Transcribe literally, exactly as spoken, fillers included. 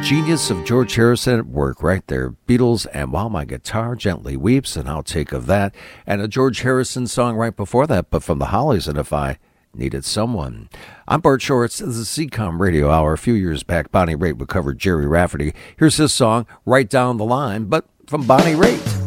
genius of George Harrison at work right there. Beatles and While My Guitar Gently Weeps, and I'll Take of That. And a George Harrison song right before that, but from the Hollies, and If I Needed Someone. I'm Bart Shorts. This is the C COM Radio Hour. A few years back, Bonnie Raitt recovered Jerry Rafferty. Here's his song, Right Down the Line, but from Bonnie Raitt.